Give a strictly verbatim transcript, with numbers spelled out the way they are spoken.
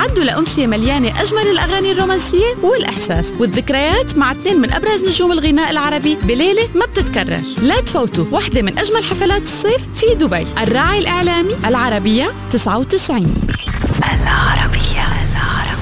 استعدوا لأمسية مليانة أجمل الأغاني الرومانسية والإحساس والذكريات مع اثنين من أبرز نجوم الغناء العربي بليلة ما بتتكرر. لا تفوتوا واحدة من أجمل حفلات الصيف في دبي. الراعي الإعلامي العربية تسعة وتسعين. العربية.